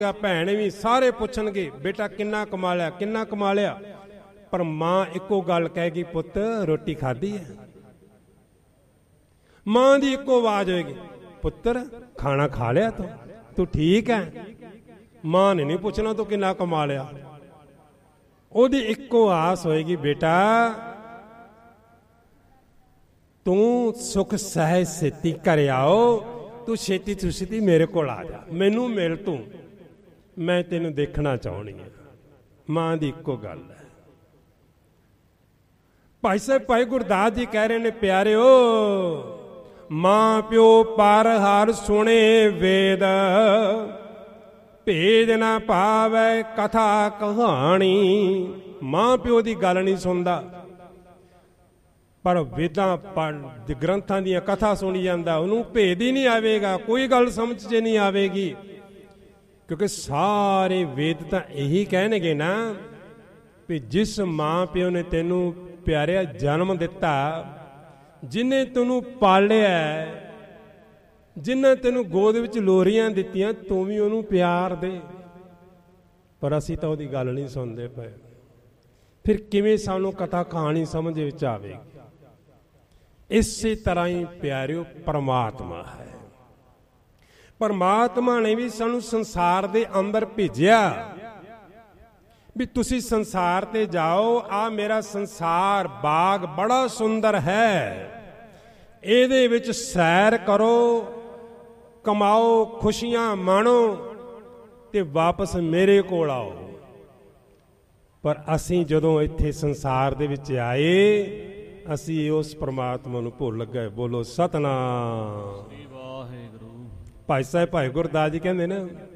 ਭੈਣ ਵੀ ਸਾਰੇ ਪੁੱਛਣਗੇ ਬੇਟਾ ਕਿੰਨਾ ਕਮਾ ਲਿਆ, ਕਿੰਨਾ ਕਮਾ ਲਿਆ, ਪਰ ਮਾਂ ਇੱਕੋ ਗੱਲ ਕਹੇਗੀ, ਪੁੱਤ ਰੋਟੀ ਖਾਧੀ ਹੈ। ਮਾਂ ਦੀ ਇੱਕੋ ਆਵਾਜ਼ ਹੋਏਗੀ, ਪੁੱਤਰ ਖਾਣਾ ਖਾ ਲਿਆ ਤੂੰ ਠੀਕ ਹੈ। ਮਾਂ ਨੇ ਨਹੀਂ ਪੁੱਛਣਾ ਤੂੰ ਕਿੰਨਾ ਕਮਾ ਲਿਆ, ਉਹਦੀ ਇੱਕੋ ਆਸ ਹੋਏਗੀ, ਬੇਟਾ ਤੂੰ ਸੁਖ ਸਹਿ ਛੇਤੀ ਘਰੇ ਆਓ, ਤੂੰ ਛੇਤੀ ਤੋਂ ਛੇਤੀ ਮੇਰੇ ਕੋਲ ਆ ਜਾ, ਮੈਨੂੰ ਮਿਲ ਤੂੰ, ਮੈਂ ਤੈਨੂੰ ਦੇਖਣਾ ਚਾਹੁੰਦੀ ਹਾਂ। ਮਾਂ ਦੀ ਇੱਕੋ ਗੱਲ ਹੈ। ਭਾਈ ਸਾਹਿਬ ਭਾਈ ਗੁਰਦਾਸ ਜੀ ਕਹਿ ਰਹੇ ਨੇ, ਪਿਆਰਿਓ ਮਾਂ ਪਿਓ ਪਰ ਹਰ ਸੁਣੇ ਵੇਦ, ਭੇਦ ਨਾ ਪਾਵੇ ਕਥਾ ਕਹਾਣੀ। ਮਾਂ ਪਿਓ ਦੀ ਗੱਲ ਨਹੀਂ ਸੁਣਦਾ, ਪਰ ਵੇਦਾਂ ਪੜ੍ਹ ਗ੍ਰੰਥਾਂ ਦੀਆਂ ਕਥਾ ਸੁਣੀ ਜਾਂਦਾ, ਉਹਨੂੰ ਭੇਦ ਹੀ ਨਹੀਂ ਆਵੇਗਾ, ਕੋਈ ਗੱਲ ਸਮਝ 'ਚ ਨਹੀਂ ਆਵੇਗੀ, ਕਿਉਂਕਿ ਸਾਰੇ ਵੇਦ ਤਾਂ ਇਹੀ ਕਹਿਣਗੇ ਨਾ ਵੀ ਜਿਸ ਮਾਂ ਪਿਓ ਨੇ ਤੈਨੂੰ ਪਿਆਰਿਆ ਜਨਮ ਦਿੱਤਾ, ਜਿਹਨੇ ਤੈਨੂੰ ਪਾਲਿਆ, ਜਿਹਨੇ ਤੈਨੂੰ ਗੋਦ ਵਿੱਚ ਲੋਰੀਆਂ ਦਿੱਤੀਆਂ, ਤੂੰ ਵੀ ਉਹਨੂੰ ਪਿਆਰ ਦੇ। ਪਰ ਅਸੀਂ ਤਾਂ ਉਹਦੀ ਗੱਲ ਨਹੀਂ ਸੁਣਦੇ ਪਏ, ਫਿਰ ਕਿਵੇਂ ਸਾਨੂੰ ਕਥਾ ਕਹਾਣੀ ਸਮਝ ਵਿੱਚ ਆਵੇਗੀ। ਇਸੇ ਤਰ੍ਹਾਂ ਹੀ ਪਿਆਰਿਓ ਪਰਮਾਤਮਾ ਹੈ। ਪਰਮਾਤਮਾ ਨੇ ਵੀ ਸਾਨੂੰ ਸੰਸਾਰ ਦੇ ਅੰਦਰ ਭੇਜਿਆ ਵੀ ਤੁਸੀਂ ਸੰਸਾਰ ਤੇ ਜਾਓ, ਆ ਮੇਰਾ ਸੰਸਾਰ ਬਾਗ ਬੜਾ ਸੁੰਦਰ ਹੈ, ਇਹਦੇ ਵਿੱਚ ਸੈਰ ਕਰੋ, ਕਮਾਓ, ਖੁਸ਼ੀਆਂ ਮਾਣੋ ਤੇ ਵਾਪਸ ਮੇਰੇ ਕੋਲ ਆਓ। ਪਰ ਅਸੀਂ ਜਦੋਂ ਇੱਥੇ ਸੰਸਾਰ ਦੇ ਵਿੱਚ ਆਏ, ਅਸੀਂ ਉਸ ਪਰਮਾਤਮਾ ਨੂੰ ਭੁੱਲ ਗਏ। ਬੋਲੋ ਸਤਿਨਾਮ। ਭਾਈ ਸਾਹਿਬ ਭਾਈ ਗੁਰਦਾਸ ਜੀ ਕਹਿੰਦੇ ਨੇ,